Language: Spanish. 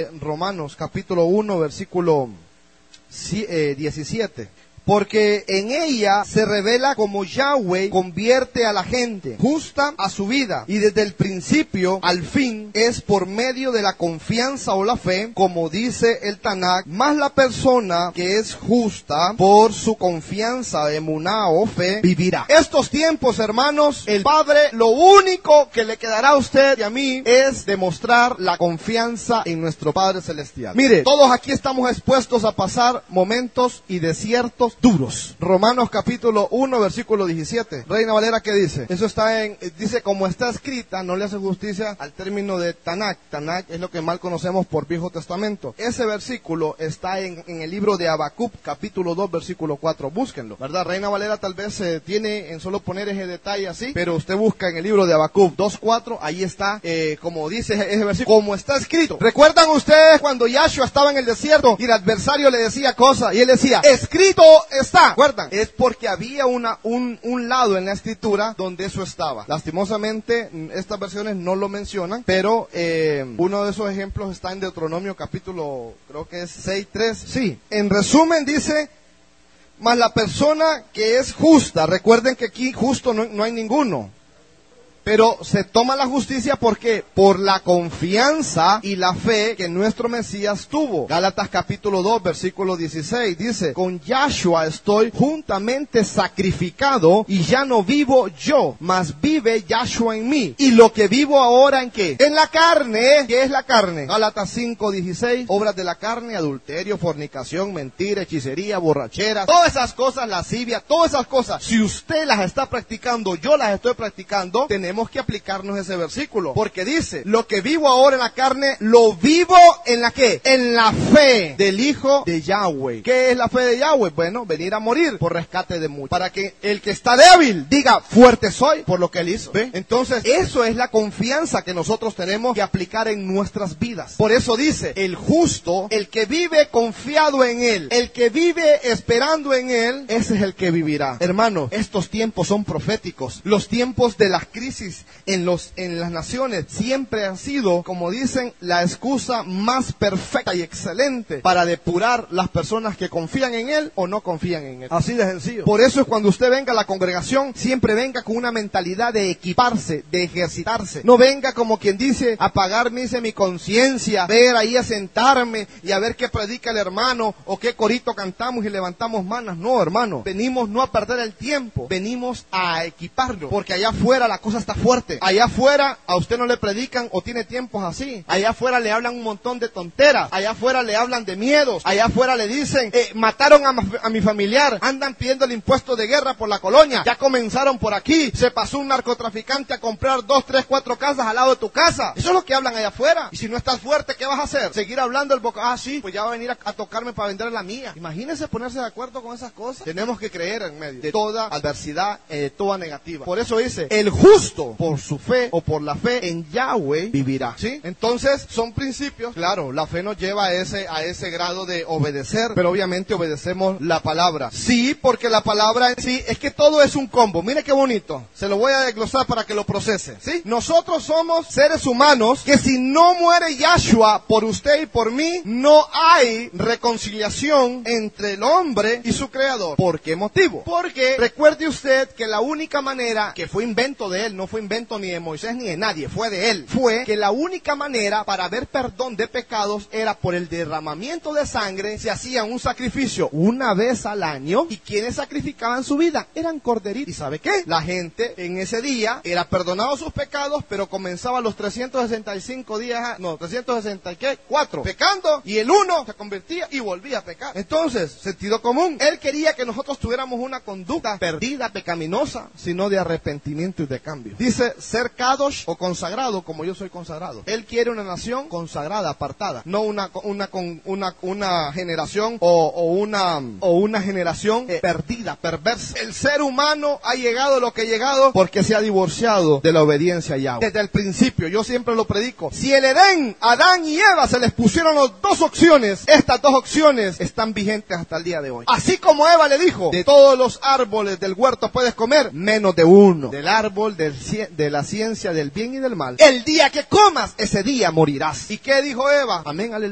Romanos capítulo 1 versículo 17. Porque en ella se revela como Yahweh convierte a la gente justa a su vida, y desde el principio al fin es por medio de la confianza o la fe, como dice el Tanakh, más la persona que es justa por su confianza, emuná o fe, vivirá. Estos tiempos, hermanos, el Padre lo único que le quedará a usted y a mí es demostrar la confianza en nuestro Padre Celestial. Mire, todos aquí estamos expuestos a pasar momentos y desiertos duros. Romanos capítulo 1 versículo 17. Reina Valera, ¿qué dice? Eso está dice como está escrita, no le hace justicia al término de Tanakh. Tanakh es lo que mal conocemos por Viejo Testamento. Ese versículo está en el libro de Habacuc capítulo 2 versículo 4. Búsquenlo, ¿verdad? Reina Valera tal vez tiene en solo poner ese detalle así, pero usted busca en el libro de Habacuc 2:4, ahí está, como dice ese versículo, como está escrito. ¿Recuerdan ustedes cuando Yahshua estaba en el desierto y el adversario le decía cosas y él decía, escrito está? ¿Recuerdan? Es porque había un lado en la escritura donde eso estaba. Lastimosamente, estas versiones no lo mencionan, pero uno de esos ejemplos está en Deuteronomio capítulo, creo que es 6:3. Sí, en resumen dice, mas la persona que es justa, recuerden que aquí justo no hay ninguno. Pero se toma la justicia porque por la confianza y la fe que nuestro Mesías tuvo. Gálatas capítulo 2 versículo 16 dice, con Yahshua estoy juntamente sacrificado y ya no vivo yo, mas vive Yahshua en mí. Y lo que vivo ahora, ¿en qué? En la carne. ¿Qué es la carne? Gálatas 5:16, obras de la carne, adulterio, fornicación, mentira, hechicería, borrachera, todas esas cosas, lascivia, todas esas cosas. Si usted las está practicando, yo las estoy practicando, tenemos que aplicarnos ese versículo, porque dice, lo que vivo ahora en la carne, lo vivo en la ¿qué? En la fe del Hijo de Yahweh. ¿Qué es la fe de Yahweh? Bueno, venir a morir por rescate de muchos, para que el que está débil diga, fuerte soy por lo que él hizo. ¿Ve? Entonces, eso es la confianza que nosotros tenemos que aplicar en nuestras vidas. Por eso dice, el justo, el que vive confiado en él, el que vive esperando en él, ese es el que vivirá. Hermanos, estos tiempos son proféticos. Los tiempos de las crisis en las naciones siempre han sido, como dicen, la excusa más perfecta y excelente para depurar las personas que confían en él o no confían en él. Así de sencillo. Por eso es cuando usted venga a la congregación, siempre venga con una mentalidad de equiparse, de ejercitarse. No venga como quien dice, a pagar mi conciencia, ver ahí a sentarme y a ver qué predica el hermano o qué corito cantamos y levantamos manos. No, hermano, venimos no a perder el tiempo, venimos a equiparnos, porque allá afuera la cosa está fuerte. Allá afuera a usted no le predican o tiene tiempos así. Allá afuera le hablan un montón de tonteras. Allá afuera le hablan de miedos. Allá afuera le dicen, mataron a mi familiar. Andan pidiendo el impuesto de guerra por la colonia. Ya comenzaron por aquí. Se pasó un narcotraficante a comprar 2, 3, 4 casas al lado de tu casa. Eso es lo que hablan allá afuera. Y si no estás fuerte, ¿qué vas a hacer? Seguir hablando el boca. Ah, sí, pues ya va a venir a tocarme para vender la mía. Imagínense ponerse de acuerdo con esas cosas. Tenemos que creer en medio de toda adversidad, toda negativa. Por eso dice, el justo por su fe o por la fe en Yahweh vivirá. ¿Sí? Entonces son principios. Claro, la fe nos lleva a ese grado de obedecer, pero obviamente obedecemos la palabra. Sí, porque la palabra en sí es que todo es un combo. Mire qué bonito. Se lo voy a desglosar para que lo procese. ¿Sí? Nosotros somos seres humanos que si no muere Yahshua por usted y por mí, no hay reconciliación entre el hombre y su creador. ¿Por qué motivo? Porque recuerde usted que la única manera, que fue invento de él, no fue invento ni de Moisés ni de nadie, fue de él, fue que la única manera para ver perdón de pecados era por el derramamiento de sangre. Se hacía un sacrificio una vez al año, y quienes sacrificaban su vida eran corderitos. ¿Y sabe qué? La gente en ese día era perdonado sus pecados, pero comenzaba los 365 días, 364 pecando, y el uno se convertía y volvía a pecar. Entonces, sentido común, él quería que nosotros tuviéramos una conducta perdida, pecaminosa, sino de arrepentimiento y de cambio. Dice ser kadosh o consagrado, como yo soy consagrado. Él quiere una nación consagrada, apartada, no una generación o una generación perdida, perversa. El ser humano ha llegado a lo que ha llegado porque se ha divorciado de la obediencia a Yahweh. Desde el principio, yo siempre lo predico. Si el Edén, Adán y Eva se les pusieron las dos opciones, estas dos opciones están vigentes hasta el día de hoy. Así como Eva le dijo, de todos los árboles del huerto puedes comer, menos de uno, del árbol de la ciencia del bien y del mal. El día que comas, ese día morirás. ¿Y qué dijo Eva? Amén, aleluya.